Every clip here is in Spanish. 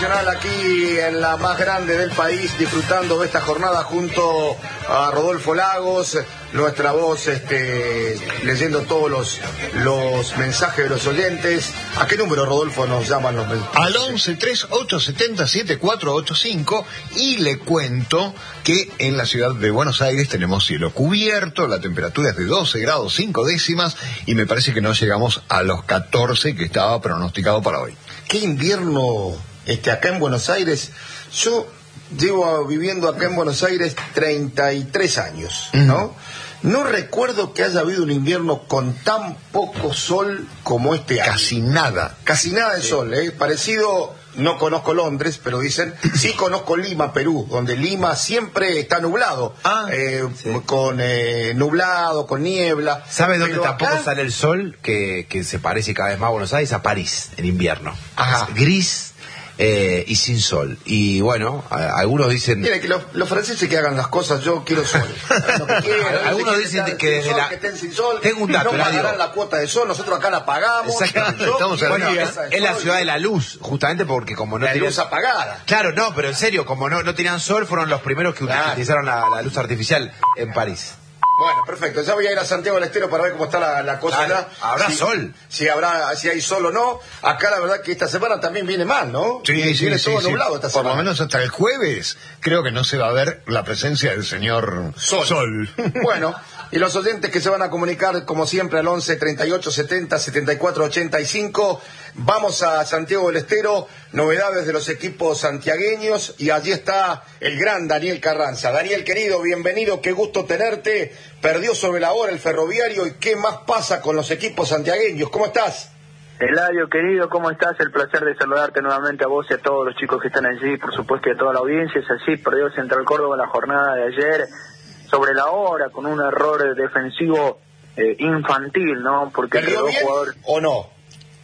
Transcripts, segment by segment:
Aquí en la más grande del país, disfrutando de esta jornada junto a Rodolfo Lagos, nuestra voz leyendo todos los mensajes de los oyentes. ¿A qué número, Rodolfo, nos llaman los mensajes? Al 11-3870-7485, y le cuento que en la ciudad de Buenos Aires tenemos cielo cubierto, la temperatura es de 12 grados 5 décimas y me parece que no llegamos a los 14 que estaba pronosticado para hoy. ¿Qué invierno acá en Buenos Aires? Yo llevo viviendo acá en Buenos Aires 33 años, ¿no? No recuerdo que haya habido un invierno con tan poco sol como este año. Casi nada de sol, parecido. No conozco Londres, pero dicen, sí conozco Lima, Perú, donde Lima siempre está nublado, con nublado, con niebla. ¿Sabes dónde tampoco sale el sol? Que se parece cada vez más a Buenos Aires, a París, en invierno. Ajá. Es gris y sin sol. Y bueno, algunos dicen... Mire, que los franceses que hagan las cosas, yo quiero sol. Algunos dicen que desde que estén sin sol, tengo un dato, no pagarán la cuota de sol, nosotros acá la pagamos. Estamos es la ciudad de la luz, justamente porque como no tenían luz apagada. Claro, no, pero en serio, como no tenían sol, fueron los primeros que utilizaron la luz artificial en París. Bueno, perfecto. Ya voy a ir a Santiago del Estero para ver cómo está la cosa allá. ¿Habrá sol? Si hay sol o no. Acá la verdad que esta semana también viene mal, ¿no? Sí, viene todo nublado esta semana. Por lo menos hasta el jueves creo que no se va a ver la presencia del señor Sol. Bueno, y los oyentes que se van a comunicar como siempre al 11 38 70 74 85. Vamos a Santiago del Estero, novedades de los equipos santiagueños, y allí está el gran Daniel Carranza. Daniel, querido, bienvenido, qué gusto tenerte. Perdió sobre la hora el Ferroviario, y qué más pasa con los equipos santiagueños. ¿Cómo estás? Eladio, querido, ¿cómo estás? El placer de saludarte nuevamente a vos y a todos los chicos que están allí, por supuesto, y a toda la audiencia. Es así, perdió Central Córdoba la jornada de ayer sobre la hora, con un error defensivo infantil, ¿no? Porque ¿perdió bien o no?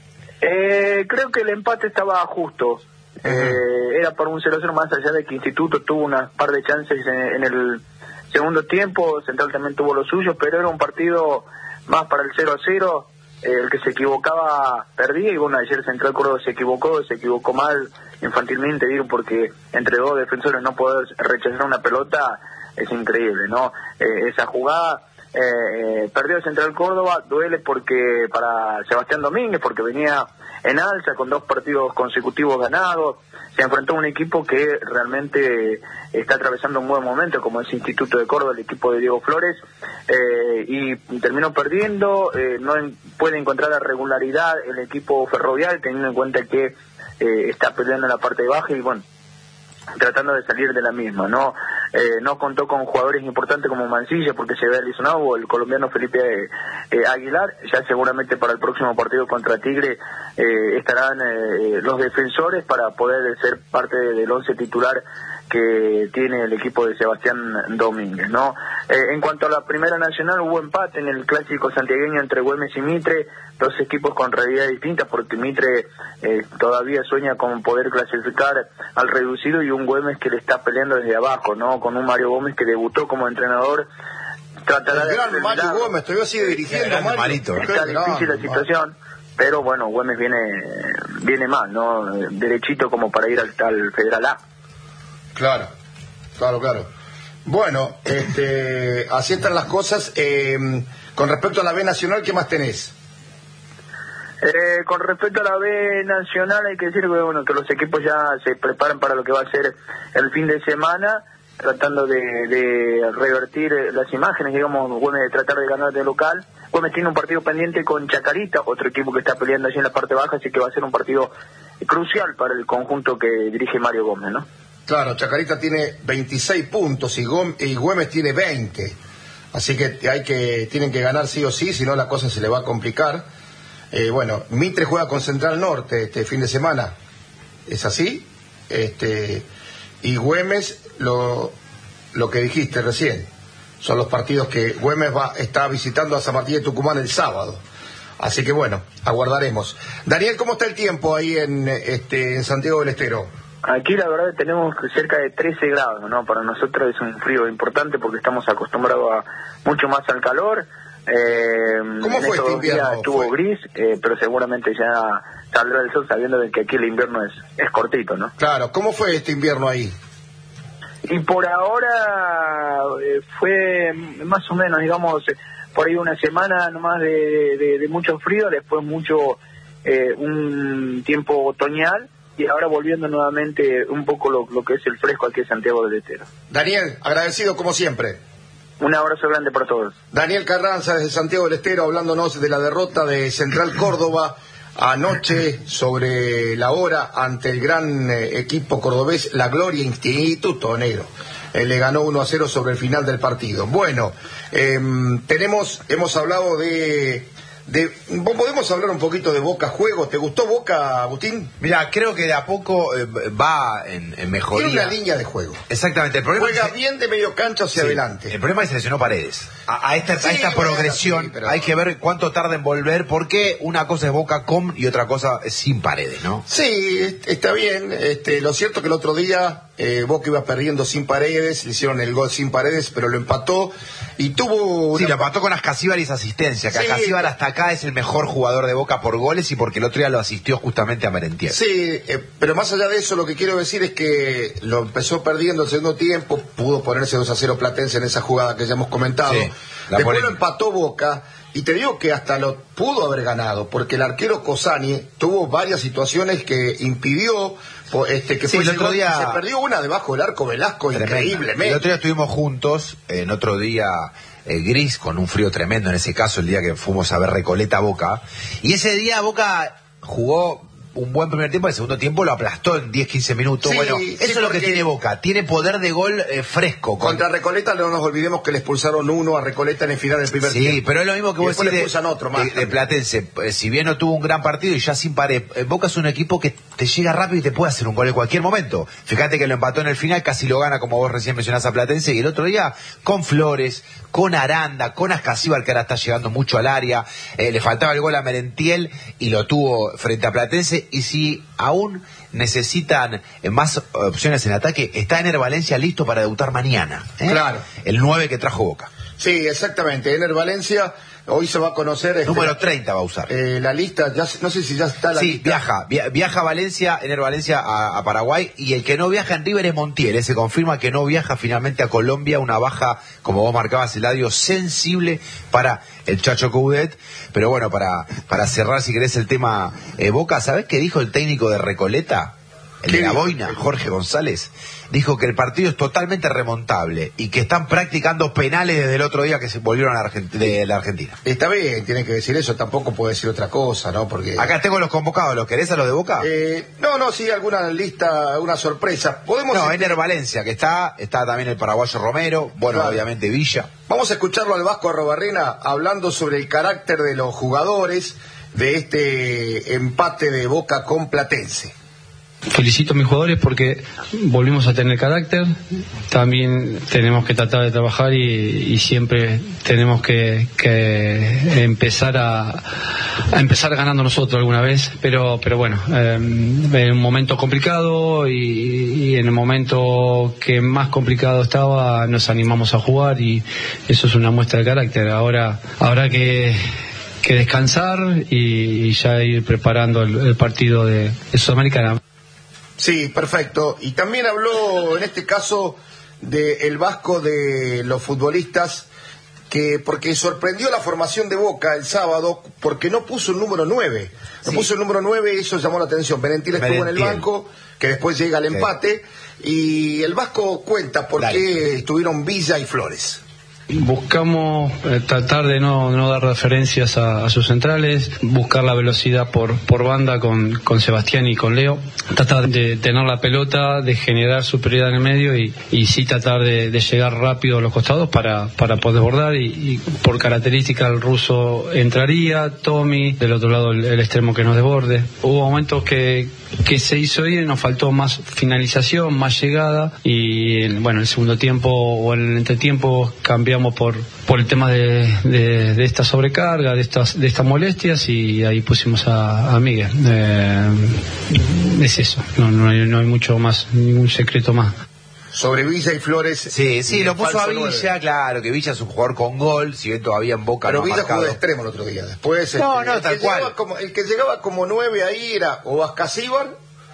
Creo que el empate estaba justo. Era por un 0-0, más allá de que Instituto tuvo unas par de chances en el segundo tiempo. Central también tuvo lo suyo, pero era un partido más para el 0-0. El que se equivocaba perdía, y bueno, ayer Central Córdoba se equivocó mal infantilmente, digo, porque entre dos defensores no poder rechazar una pelota es increíble, ¿no? Esa jugada perdió Central Córdoba, duele porque para Sebastián Domínguez, porque venía en alza con 2 partidos consecutivos ganados, se enfrentó a un equipo que realmente está atravesando un buen momento, como es Instituto de Córdoba, el equipo de Diego Flores, y terminó perdiendo. No puede encontrar la regularidad el equipo Ferroviario, teniendo en cuenta que está peleando en la parte baja y bueno, tratando de salir de la misma, ¿no? No contó con jugadores importantes como Mancilla porque se ve lesionado, o el colombiano Felipe Aguilar. Ya seguramente para el próximo partido contra Tigre estarán los defensores para poder ser parte del 11 titular que tiene el equipo de Sebastián Domínguez, ¿no? En cuanto a la Primera Nacional, hubo empate en el clásico santiagueño entre Güemes y Mitre, 2 equipos con realidades distintas, porque Mitre todavía sueña con poder clasificar al reducido, y un Güemes que le está peleando desde abajo, ¿no? Con un Mario Gómez que debutó como entrenador. Tratará el gran Mario Gómez, todavía sigue dirigiendo. Está difícil la situación, pero bueno, Güemes viene mal, ¿no? Derechito como para ir al Federal A. Claro. Bueno, así están las cosas. Con respecto a la B Nacional, ¿qué más tenés? Con respecto a la B Nacional, hay que decir que, bueno, que los equipos ya se preparan para lo que va a ser el fin de semana, tratando de revertir las imágenes, digamos, bueno, de tratar de ganar de local. Gómez tiene un partido pendiente con Chacarita, otro equipo que está peleando allí en la parte baja, así que va a ser un partido crucial para el conjunto que dirige Mario Gómez, ¿no? Claro, Chacarita tiene 26 puntos y Güemes tiene 20. Así que tienen que ganar sí o sí, si no la cosa se le va a complicar. Bueno, Mitre juega con Central Norte este fin de semana. ¿Es así? Y Güemes, lo que dijiste recién, son los partidos que Güemes está visitando a San Martín de Tucumán el sábado. Así que bueno, aguardaremos. Daniel, ¿cómo está el tiempo ahí en Santiago del Estero? Aquí la verdad tenemos cerca de 13 grados, ¿no? Para nosotros es un frío importante porque estamos acostumbrados a mucho más al calor. ¿Cómo fue este invierno? Estuvo gris, pero seguramente ya saldrá el sol sabiendo de que aquí el invierno es cortito, ¿no? Claro, ¿cómo fue este invierno ahí? Y por ahora fue más o menos, digamos, por ahí una semana nomás de mucho frío, después un tiempo otoñal, y ahora volviendo nuevamente un poco lo que es el fresco aquí en Santiago del Estero. Daniel, agradecido como siempre. Un abrazo grande para todos. Daniel Carranza desde Santiago del Estero, hablándonos de la derrota de Central Córdoba anoche sobre la hora ante el gran equipo cordobés, la Gloria Instituto Negro. Le ganó 1-0 sobre el final del partido. Bueno, hemos hablado ¿podemos hablar un poquito de Boca Juego? ¿Te gustó Boca, Agustín? Mira, creo que de a poco va en mejoría. Tiene una línea de juego. Exactamente. El problema juega bien de medio cancha hacia adelante. El problema es que se lesionó Paredes. A esta progresión hay que ver cuánto tarda en volver, porque una cosa es Boca con y otra cosa es sin Paredes, ¿no? Sí, está bien. Lo cierto que el otro día Boca iba perdiendo sin Paredes, le hicieron el gol sin Paredes, pero lo empató y tuvo... Sí, lo empató con Ascasíbar y esa asistencia, que Ascasíbar hasta acá es el mejor jugador de Boca por goles y porque el otro día lo asistió justamente a Merentiel. Sí, pero más allá de eso, lo que quiero decir es que lo empezó perdiendo el segundo tiempo, pudo ponerse 2-0 Platense en esa jugada que ya hemos comentado. Sí, después lo empató Boca, y te digo que hasta lo pudo haber ganado, porque el arquero Cosani tuvo varias situaciones que impidió que sí, el otro día se perdió una debajo del arco Velasco increíblemente. El otro día estuvimos juntos, en otro día gris, con un frío tremendo, en ese caso el día que fuimos a ver Recoleta Boca, y ese día Boca jugó un buen primer tiempo, el segundo tiempo lo aplastó en 10-15 minutos. Sí, bueno, eso es lo que tiene Boca, tiene poder de gol fresco. Contra Recoleta no nos olvidemos que le expulsaron uno a Recoleta en el final del primer tiempo. Sí, pero es lo mismo que vos decís de Platense. Si bien no tuvo un gran partido y ya sin pared, Boca es un equipo que te llega rápido y te puede hacer un gol en cualquier momento. Fíjate que lo empató en el final, casi lo gana, como vos recién mencionás, a Platense, y el otro día con Flores, con Aranda, con Ascasíbar, que ahora está llegando mucho al área, le faltaba el gol a Merentiel y lo tuvo frente a Platense. Y si aún necesitan más opciones en ataque, está Ener Valencia listo para debutar mañana. Claro. El 9 que trajo Boca. Sí, exactamente. Ener Valencia, hoy se va a conocer... número 30 va a usar. La lista, ya no sé si ya está la lista. Sí, viaja Valencia, Ener Valencia a Paraguay, y el que no viaja en River es Montiel. Se confirma que no viaja finalmente a Colombia, una baja, como vos marcabas, Eladio, sensible para el Chacho Coudet. Pero bueno, para cerrar, si querés, el tema Boca, ¿sabés qué dijo el técnico de Recoleta? El de la boina, Jorge González, dijo que el partido es totalmente remontable y que están practicando penales desde el otro día que se volvieron de la Argentina. Está bien, tienen que decir eso, tampoco puede decir otra cosa, ¿no? Porque acá tengo los convocados, ¿los querés a los de Boca? No, sí, alguna lista, alguna sorpresa. No, Ener Valencia, que está también el paraguayo Romero, bueno, claro. Obviamente Villa. Vamos a escucharlo al Vasco Arrobarrena hablando sobre el carácter de los jugadores de este empate de Boca con Platense. Felicito a mis jugadores porque volvimos a tener carácter. También tenemos que tratar de trabajar y siempre tenemos que empezar a empezar ganando nosotros alguna vez, pero bueno, en un momento complicado y en el momento que más complicado estaba nos animamos a jugar y eso es una muestra de carácter. Ahora habrá que descansar y ya ir preparando el partido de Sudamericana. Sí, perfecto. Y también habló en este caso del Vasco de los futbolistas, porque sorprendió la formación de Boca el sábado porque no puso el número 9. No puso el número 9 y eso llamó la atención. Merentiel estuvo en el banco, que después llega el empate, y el Vasco cuenta por qué estuvieron Villa y Flores. Buscamos tratar de no dar referencias a sus centrales, buscar la velocidad por banda con Sebastián y con Leo, tratar de tener la pelota, de generar superioridad en el medio y sí tratar de llegar rápido a los costados para poder desbordar y por característica el ruso entraría, Tommy, del otro lado el extremo que nos desborde. Hubo momentos que se hizo bien, nos faltó más finalización, más llegada y bueno, en el segundo tiempo o en el entretiempo cambiamos por el tema de esta sobrecarga, de estas molestias y ahí pusimos a Miguel. Es eso, no hay mucho más, ningún secreto más. sobre Villa y Flores. Sí, y lo el puso a falso Villa, 9. claro, que Villa es un jugador con gol, si bien todavía en Boca Pero no ha Villa jugó marcado. de extremo el otro día. Después, No, el tal que cual. el que llegaba como 9 ahí era o Ascasíbar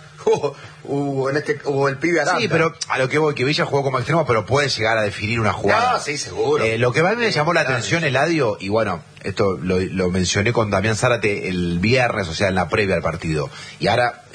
o el pibe Aranda. Sí, pero a lo que voy, que Villa jugó como extremo, pero puede llegar a definir una jugada. Ah, sí, seguro. Lo que más me Sí, llamó la claro. atención, Eladio, y bueno, esto lo mencioné con Damián Zárate el viernes, o sea, en la previa al partido, y ahora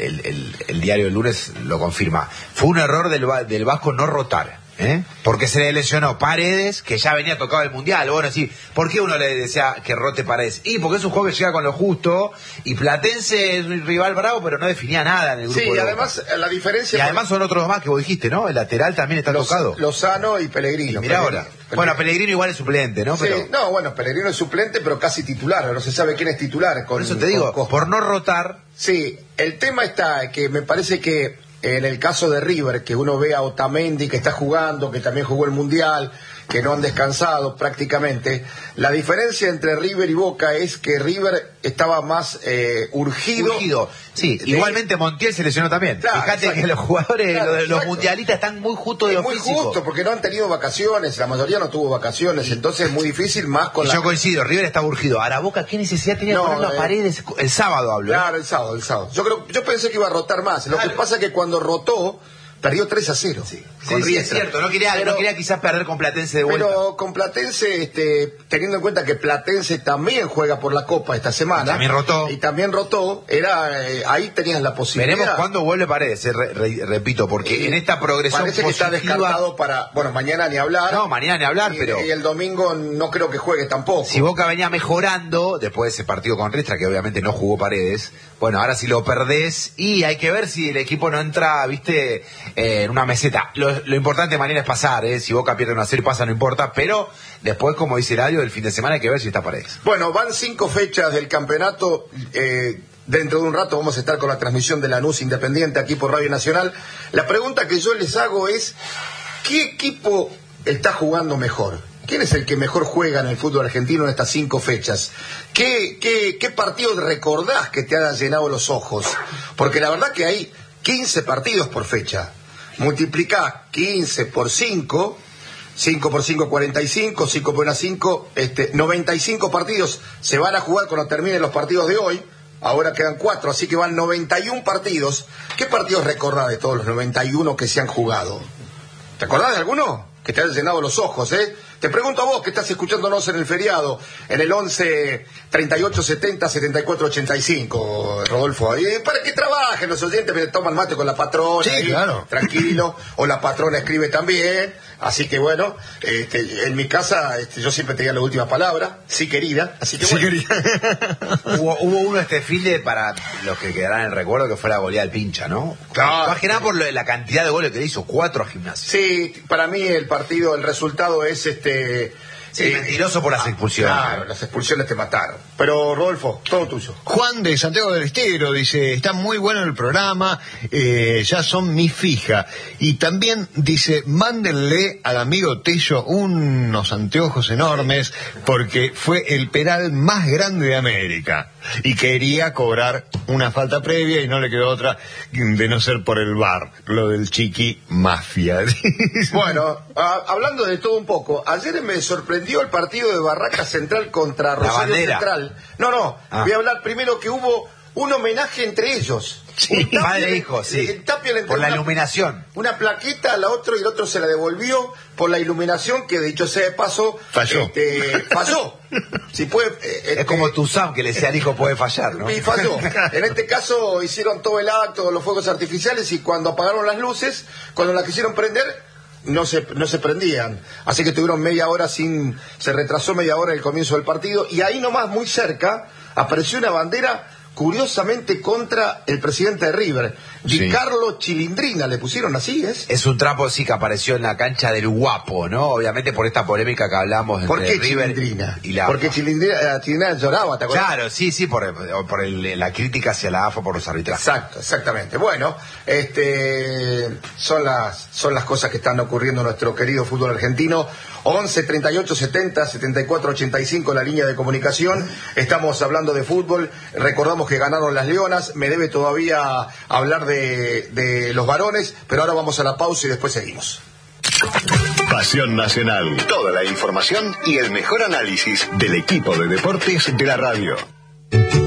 el diario del lunes lo confirma. Fue un error del Vasco no rotar. Porque se le lesionó Paredes, que ya venía tocado el Mundial. Bueno, sí, ¿por qué uno le decía que rote Paredes? Y porque es un juego que llega con lo justo, y Platense es un rival bravo, pero no definía nada en el grupo. Sí, de y Boca. además la diferencia... Y además son otros más que vos dijiste, ¿no? El lateral también está tocado. Lozano y Pellegrino. Y mirá ahora. Bueno, Pellegrino igual es suplente, ¿no? Sí, Pero no, bueno, Pellegrino es suplente, pero casi titular. No se sabe quién es titular. por eso te digo, por no rotar. Sí, el tema está que me parece que en el caso de River, que uno ve a Otamendi que está jugando, que también jugó el Mundial, que no han descansado prácticamente, la diferencia entre River y Boca es que River estaba más urgido. Sí, de- igualmente Montiel se lesionó también. Claro, Fíjate exacto. que los jugadores, Claro, los exacto. mundialistas están muy justos de Es lo muy físico. justo, porque no han tenido vacaciones, la mayoría no tuvo vacaciones, entonces es muy difícil más con Y la... yo coincido, River está urgido. Ahora Boca, ¿qué necesidad tenía de No, poner las Paredes? El sábado hablo. Claro, el sábado. Yo pensé que iba a rotar más. Lo que Claro. pasa es que cuando rotó, perdió 3-0. Sí, con es Riestra. cierto, no quería quizás perder con Platense de vuelta. Pero con Platense, teniendo en cuenta que Platense también juega por la Copa esta semana. También rotó. Y también rotó, ahí tenías la posibilidad. Veremos cuándo vuelve Paredes, repito, porque en esta progresión Parece que está positiva- descartado para... Bueno, mañana ni hablar. No, mañana ni hablar, pero... Y el domingo no creo que juegue tampoco. Si Boca venía mejorando, después de ese partido con Riestra, que obviamente no jugó Paredes, bueno, ahora si lo perdés, y hay que ver si el equipo no entra, viste, en una meseta. Lo importante mañana es pasar, si Boca pierde una serie pasa, no importa, pero después, como dice Eladio, el fin de semana hay que ver si está Paredes. Bueno, van 5 fechas del campeonato. Dentro de un rato vamos a estar con la transmisión de Lanús Independiente aquí por Radio Nacional. La pregunta que yo les hago es, ¿qué equipo está jugando mejor? ¿Quién es el que mejor juega en el fútbol argentino en estas 5 fechas? ¿Qué partido recordás que te haya llenado los ojos? Porque la verdad que hay 15 partidos por fecha. Multiplicá 15 por 5, 5 por 5, 45, 5 por 1, 5, 95 partidos se van a jugar cuando terminen los partidos de hoy. Ahora quedan 4, así que van 91 partidos. ¿Qué partidos recordás de todos los 91 que se han jugado? ¿Te acordás de alguno? Que te haya llenado los ojos, Te pregunto a vos que estás escuchándonos en el feriado, en el 11 38 70 74 85, Rodolfo. Y para que trabajen los oyentes, me toman mate con la patrona. Sí, ahí, claro. Tranquilo. O la patrona escribe también. Así que bueno, en mi casa yo siempre tenía la última palabra. Sí, querida. Así que Sí, bueno. quería. Hubo uno este fin de, para los que quedarán en el recuerdo, que fue la goleada del Pincha, ¿no? Claro. Más que nada por la cantidad de goles que le hizo, 4 a Gimnasia. Sí, para mí el resultado es Sí, mentiroso por las expulsiones. Claro, las expulsiones te mataron. Pero Rodolfo, todo tuyo. Juan de Santiago del Estero dice, está muy bueno el programa, ya son mi fija. Y también dice, mándenle al amigo Tello unos anteojos enormes porque fue el penal más grande de América. Y quería cobrar una falta previa y no le quedó otra de no ser por el VAR, lo del Chiqui Mafia. Bueno, hablando de todo un poco, ayer me sorprendió el partido de Barraca Central contra Rosario bandera. Central. No, voy a hablar primero que hubo un homenaje entre ellos. Sí, Un Tapia padre e le- hijo, sí. el Tapia le Por la entregó iluminación. una plaqueta al otro y el otro se la devolvió por la iluminación que, dicho sea de paso, Falló. Falló. Si puede, Es como tu Sam, que le decía al hijo puede fallar, ¿no? y falló. En este caso hicieron todo el acto, los fuegos artificiales, y cuando apagaron las luces, cuando las quisieron prender, no se prendían. Así que tuvieron media hora se retrasó media hora el comienzo del partido, y ahí nomás, muy cerca, apareció una bandera curiosamente contra el presidente de River, Sí. Giancarlo Chilindrina, le pusieron así, ¿es? Es un trapo, sí, que apareció en la cancha del Guapo, ¿no? Obviamente por esta polémica que hablamos ¿Por entre qué River Chilindrina? y la Porque AFA. Chilindrina lloraba, ¿te acuerdas? Claro, sí, por la crítica hacia la AFA por los arbitrajes. Exacto, exactamente. Bueno, son las cosas que están ocurriendo en nuestro querido fútbol argentino. 11 38 70 74 85, la línea de comunicación. Estamos hablando de fútbol. Recordamos Sabemos que ganaron las Leonas, me debe todavía hablar de los varones, pero ahora vamos a la pausa y después seguimos. Pasión Nacional. Toda la información y el mejor análisis del equipo de deportes de la radio.